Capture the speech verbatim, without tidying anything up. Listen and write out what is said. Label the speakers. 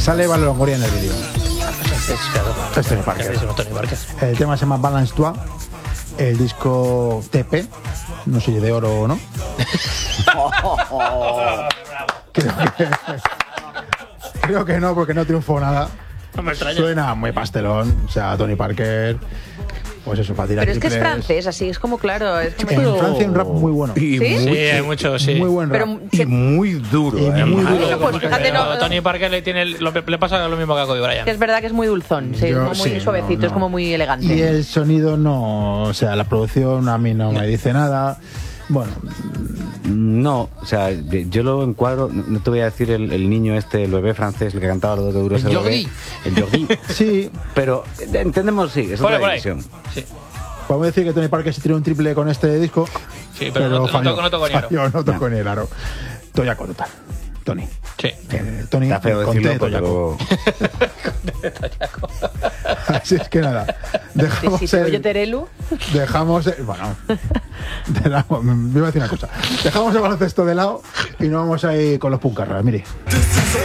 Speaker 1: Sale Eva Longoria en el vídeo.
Speaker 2: Es,
Speaker 1: es Tony Parker.
Speaker 2: Es Tony Parker.
Speaker 1: El tema se llama Balance Toi. El disco T P. No sé de oro o no. Creo que, creo que no, porque no triunfó nada.
Speaker 2: No me extraña.
Speaker 1: Suena muy pastelón. O sea, Tony Parker. Pues eso, para tirar
Speaker 3: Pero es que es
Speaker 1: triples.
Speaker 3: francés, así es como claro. Es como
Speaker 1: En Francia hay un rap muy bueno.
Speaker 4: Y
Speaker 3: ¿Sí?
Speaker 4: muy,
Speaker 2: Sí, hay mucho, sí.
Speaker 1: Muy buen rap.
Speaker 3: Pero
Speaker 4: y
Speaker 3: que-
Speaker 4: muy duro.
Speaker 1: Y
Speaker 4: eh,
Speaker 1: muy
Speaker 4: madre.
Speaker 1: duro.
Speaker 3: pues fíjate, no,
Speaker 2: Pero Tony Parker le, tiene, lo- le pasa lo mismo que a Cody Bryant.
Speaker 3: que es verdad que es muy dulzón, sí, es
Speaker 1: Yo-
Speaker 3: como muy
Speaker 1: sí,
Speaker 3: suavecito,
Speaker 1: no, no.
Speaker 3: es como muy elegante.
Speaker 1: Y el sonido no, o sea, la producción a mí no me dice nada. Bueno,
Speaker 4: No, o sea, yo lo encuadro, no te voy a decir el, el niño este, el bebé francés, el que cantaba los dos euros
Speaker 2: El
Speaker 4: el bebé,
Speaker 2: Jordi.
Speaker 4: el Jordi.
Speaker 1: sí,
Speaker 4: Pero entendemos, sí, es
Speaker 2: Por ahí,
Speaker 4: otra
Speaker 2: por ahí.
Speaker 4: división.
Speaker 2: Sí,
Speaker 1: podemos decir que Tony Parker se tiró un triple con este disco.
Speaker 2: sí, pero, no, no,
Speaker 1: falló,
Speaker 2: toco- no tocó ni aro.
Speaker 1: falló, no tocó ni el aro. Toya Corotal, Tony.
Speaker 2: Sí.
Speaker 1: Eh, Tony,
Speaker 4: Está feo
Speaker 1: con
Speaker 4: decirlo,
Speaker 1: T, Toyaco.
Speaker 4: pero
Speaker 1: Así es que nada,
Speaker 3: Sí,
Speaker 1: dejamos
Speaker 3: sí, te oye
Speaker 1: el,
Speaker 3: Terelu.
Speaker 1: dejamos el- bueno, de lado, me iba a decir una cosa. Dejamos el baloncesto de lado y nos vamos a ir con los puncarras, mire.